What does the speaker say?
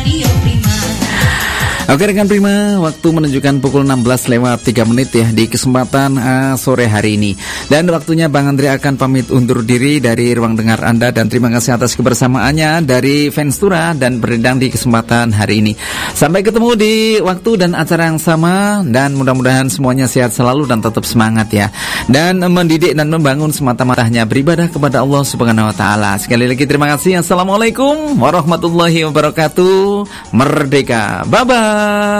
Radio Prima. Oke rekan Prima, waktu menunjukkan pukul 16:03 ya di kesempatan sore hari ini. Dan waktunya Bang Andre akan pamit undur diri dari ruang dengar Anda. Dan terima kasih atas kebersamaannya dari Venstura dan Beredang di kesempatan hari ini. Sampai ketemu di waktu dan acara yang sama. Dan mudah-mudahan semuanya sehat selalu dan tetap semangat ya. Dan mendidik dan membangun semata-mata hanya beribadah kepada Allah Subhanahu Wa Taala. Sekali lagi terima kasih. Assalamualaikum warahmatullahi wabarakatuh. Merdeka. Bye-bye.